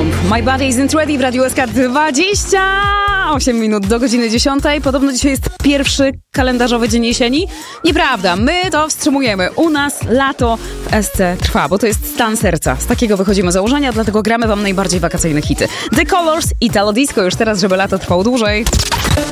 Bomb. My Body Isn't Ready w Radiu SK 28 minut do godziny 10. Podobno dzisiaj jest pierwszy kalendarzowy dzień jesieni. Nieprawda, my to wstrzymujemy. U nas lato w SC trwa, bo to jest stan serca. Z takiego wychodzimy z założenia, dlatego gramy wam najbardziej wakacyjne hity. The Colors, Italo Disco już teraz, żeby lato trwało dłużej.